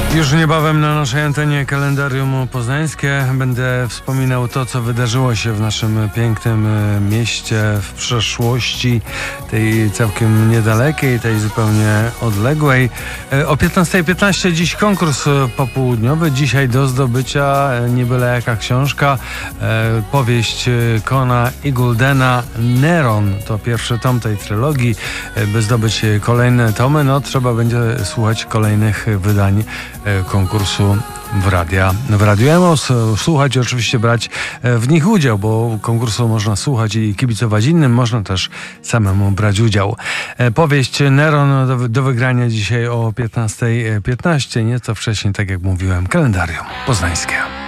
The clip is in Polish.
Już niebawem na naszej antenie kalendarium poznańskie będę wspominał to, co wydarzyło się w naszym pięknym mieście w przeszłości, tej całkiem niedalekiej, tej zupełnie odległej. O 15:15 dziś konkurs popołudniowy. Dzisiaj do zdobycia nie byle jaka książka. Powieść Cona Igouldena „Neron”. To pierwszy tom tej trylogii. By zdobyć kolejne tomy, trzeba będzie słuchać kolejnych wydań konkursu w Radiu Emos. Słuchać i oczywiście brać w nich udział, bo konkursu można słuchać i kibicować innym, można też samemu brać udział. Powieść Neron do wygrania dzisiaj o 15:15, nieco wcześniej, tak jak mówiłem, kalendarium poznańskie.